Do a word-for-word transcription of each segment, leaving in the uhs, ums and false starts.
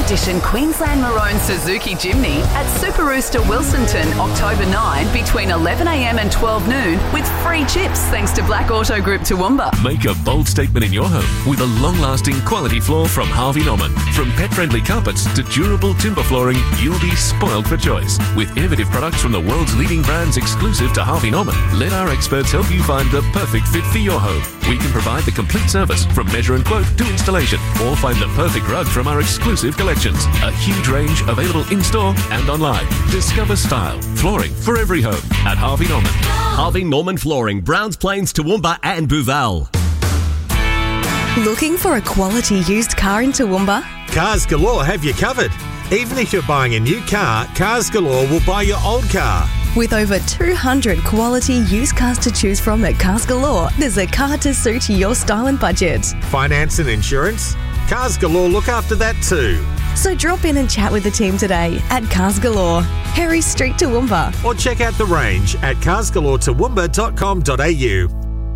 edition Queensland Maroon Suzuki Jimny at Super Rooster Wilsonton, October ninth, between eleven a m and twelve noon, with free chips thanks to Black Auto Group Toowoomba. Make a bold statement in your home with a long-lasting quality floor from Harvey Norman. From pet-friendly carpets to durable timber flooring, you'll be spoiled for choice. With innovative products from the world's leading brands exclusive to Harvey Norman, let our experts help you find the perfect fit for your home. We can provide the complete service from measure and quote to installation, or find the perfect rug from our exclusive collections. A huge range available in-store and online. Discover style, flooring for every home at Harvey Norman. Harvey Norman Flooring, Browns Plains, Toowoomba and Booval. Looking for a quality used car in Toowoomba? Cars Galore have you covered. Even if you're buying a new car, Cars Galore will buy your old car. With over two hundred quality used cars to choose from at Cars Galore, there's a car to suit your style and budget. Finance and insurance? Cars Galore look after that too. So drop in and chat with the team today at Cars Galore, Harry Street, Toowoomba. Or check out the range at cars galore toowoomba dot com dot a u.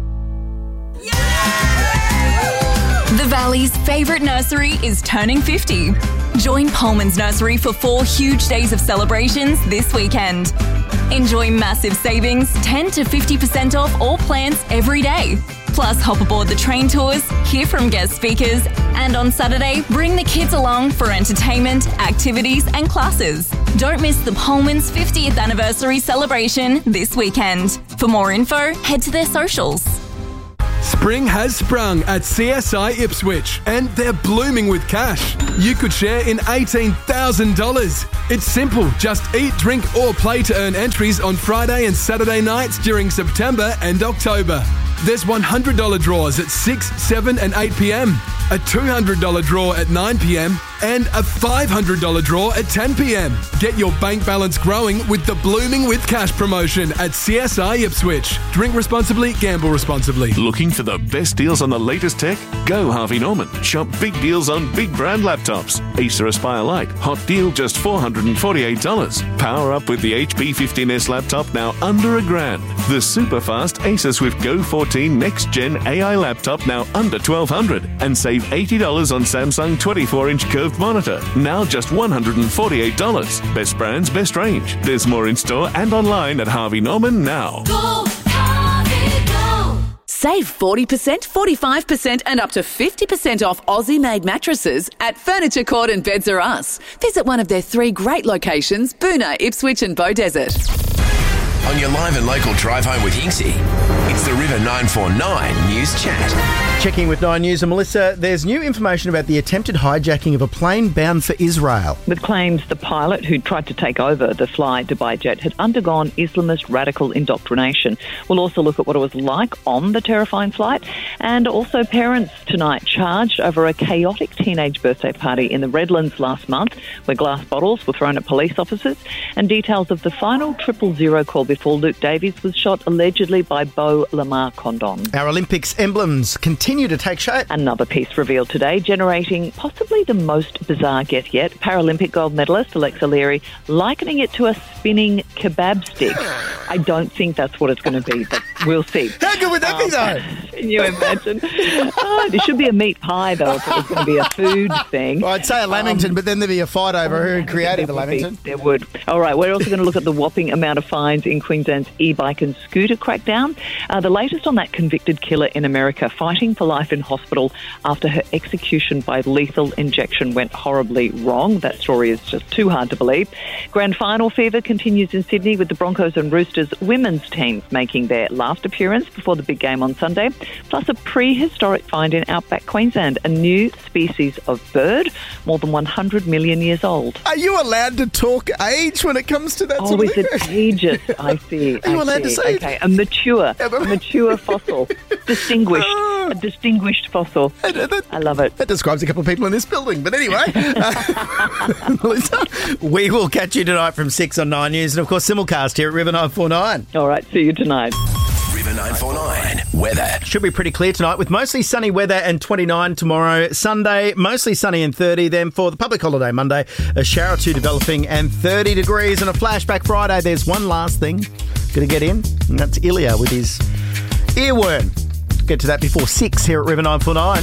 The Valley's favourite nursery is turning fifty. Join Pullman's Nursery for four huge days of celebrations this weekend. Enjoy massive savings, ten to fifty percent off all plants every day. Plus, hop aboard the train tours, hear from guest speakers, and on Saturday, bring the kids along for entertainment, activities and classes. Don't miss the Pullman's fiftieth anniversary celebration this weekend. For more info, head to their socials. Spring has sprung at C S I Ipswich and they're blooming with cash. You could share in eighteen thousand dollars. It's simple. Just eat, drink or play to earn entries on Friday and Saturday nights during September and October. There's one hundred dollars draws at six, seven and eight p m, a two hundred dollars draw at nine p m and a five hundred dollars draw at ten p m. Get your bank balance growing with the Blooming with Cash promotion at C S I Ipswich. Drink responsibly, gamble responsibly. Looking for the best deals on the latest tech? Go Harvey Norman. Shop big deals on big brand laptops. Acer Aspire Lite, hot deal just four hundred forty-eight dollars. Power up with the H P fifteen S laptop now under a grand. The super fast Acer Swift Go fourteen next gen A I laptop now under twelve hundred dollars. And save eighty dollars on Samsung twenty-four inch curved monitor, now just one hundred forty-eight dollars. Best brands, best range. There's more in store and online at Harvey Norman now. Go, Harvey, go! Save forty percent, forty-five percent and up to fifty percent off Aussie-made mattresses at Furniture Court and Beds Are Us. Visit one of their three great locations, Boonah, Ipswich and Beaudesert. On your live and local drive home with Hinksy, it's the River nine four nine News Chat. Checking with Nine News and Melissa, there's new information about the attempted hijacking of a plane bound for Israel. With claims the pilot who tried to take over the Fly Dubai jet had undergone Islamist radical indoctrination. We'll also look at what it was like on the terrifying flight, and also parents tonight charged over a chaotic teenage birthday party in the Redlands last month where glass bottles were thrown at police officers, and details of the final triple zero call before Luke Davies was shot allegedly by Beau Lamar Condon. Our Olympics emblems continue to take shape. Another piece revealed today, generating possibly the most bizarre guess yet. Paralympic gold medalist Alexa Leary likening it to a spinning kebab stick. I don't think that's what it's going to be, but we'll see. How good would that um, be, though? Can you imagine? Oh, there should be a meat pie, though, if it was going to be a food thing. Well, I'd say a Lamington, um, but then there'd be a fight over who created the Lamington. Be, there would. All right, we're also going to look at the whopping amount of fines in Queensland's e-bike and scooter crackdown. Uh, the latest on that convicted killer in America fighting for life in hospital after her execution by lethal injection went horribly wrong. That story is just too hard to believe. Grand final fever continues in Sydney with the Broncos and Roosters women's teams making their last appearance before the big game on Sunday. Plus a prehistoric find in outback Queensland, a new species of bird more than one hundred million years old. Are you allowed to talk age when it comes to that oh, sort of thing? Oh, is it ageist? I see. Are you I allowed see. to say Okay, a mature, a mature fossil. Distinguished. A distinguished fossil. I love it. That describes a couple of people in this building. But anyway, uh, Melissa, we will catch you tonight from six on Nine News. And, of course, simulcast here at River nine four nine. All right, see you tonight. River nine four nine weather. Should be pretty clear tonight with mostly sunny weather and twenty-nine tomorrow. Sunday, mostly sunny and thirty. Then for the public holiday Monday, a shower or two developing and thirty degrees. And a flashback Friday, there's one last thing going to get in, and that's Ilya with his earworm. Get to that before six here at River nine four nine.